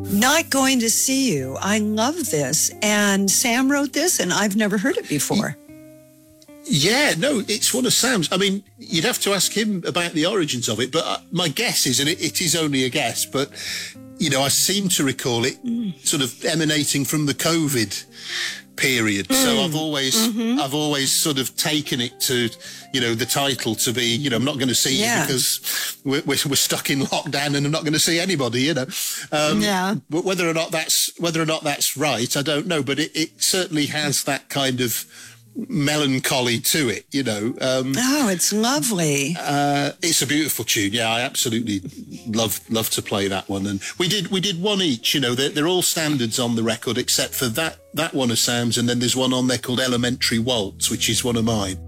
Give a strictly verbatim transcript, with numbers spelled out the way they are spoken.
Not Going to See You. I love this. And Sam wrote this, and I've never heard it before. Yeah, no, it's one of Sam's. I mean, you'd have to ask him about the origins of it, but uh, my guess is, and it, it is only a guess, but, you know, I seem to recall it mm. sort of emanating from the COVID period. Mm. So I've always, mm-hmm. I've always sort of taken it to, you know, the title to be, you know, I'm not going to see yeah. you because we're, we're, we're stuck in lockdown and I'm not going to see anybody, you know. Um, yeah. But whether or not that's, whether or not that's right, I don't know, but it, it certainly has that kind of melancholy to it, you know. Um, oh, it's lovely. Uh, it's a beautiful tune. Yeah, I absolutely love love to play that one. And we did we did one each. You know, they're, they're all standards on the record except for that that one of Sam's, and then there's one on there called Elementary Waltz, which is one of mine.